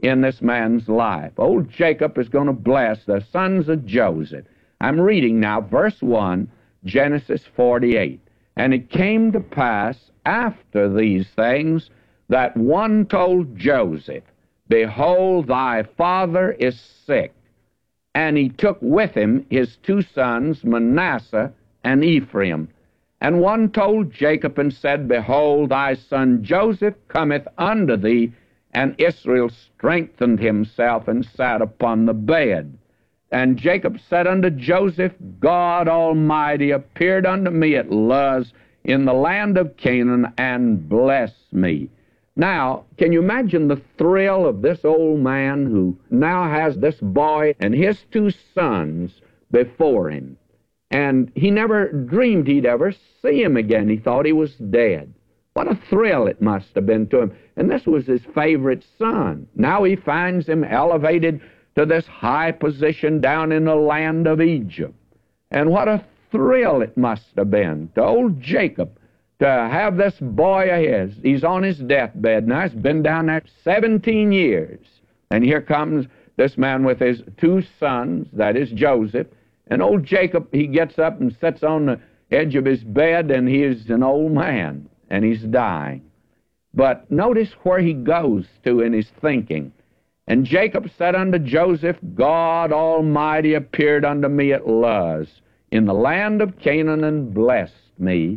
in this man's life. Old Jacob is going to bless the sons of Joseph. I'm reading now verse 1, Genesis 48. And it came to pass after these things that one told Joseph, Behold, thy father is sick. And he took with him his two sons, Manasseh and Ephraim. And one told Jacob and said, Behold, thy son Joseph cometh unto thee. And Israel strengthened himself and sat upon the bed. And Jacob said unto Joseph, God Almighty appeared unto me at Luz in the land of Canaan and blessed me. Now, can you imagine the thrill of this old man who now has this boy and his two sons before him? And he never dreamed he'd ever see him again. He thought he was dead. What a thrill it must have been to him. And this was his favorite son. Now he finds him elevated to this high position down in the land of Egypt. And what a thrill it must have been to old Jacob to have this boy of his. He's on his deathbed now. He's been down there 17 years. And here comes this man with his two sons, that is Joseph. And old Jacob, he gets up and sits on the edge of his bed, and he is an old man, and he's dying. But notice where he goes to in his thinking. And Jacob said unto Joseph, God Almighty appeared unto me at Luz in the land of Canaan and blessed me.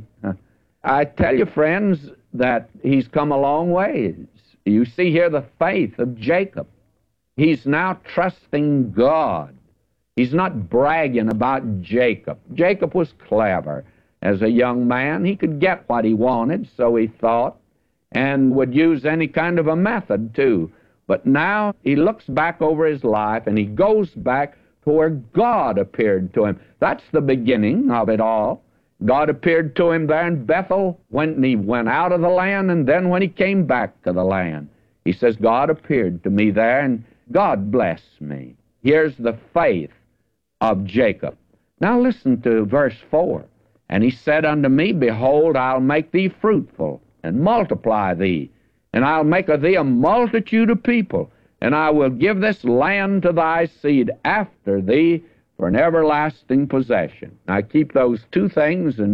I tell you, friends, that he's come a long ways. You see here the faith of Jacob. He's now trusting God. He's not bragging about Jacob. Jacob was clever. As a young man, he could get what he wanted, so he thought, and would use any kind of a method, too. But now he looks back over his life, and he goes back to where God appeared to him. That's the beginning of it all. God appeared to him there in Bethel when he went out of the land, and then when he came back to the land. He says, God appeared to me there, and God blessed me. Here's the faith of Jacob. Now listen to verse 4. And he said unto me, Behold, I'll make thee fruitful, and multiply thee, and I'll make of thee a multitude of people, and I will give this land to thy seed after thee for an everlasting possession. Now keep those two things and